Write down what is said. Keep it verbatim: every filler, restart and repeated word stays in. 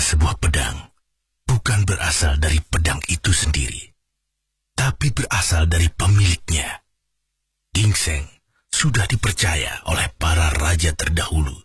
sebuah pedang bukan berasal dari pedang itu sendiri, tapi berasal dari pemiliknya. Gingseng sudah dipercaya oleh para raja terdahulu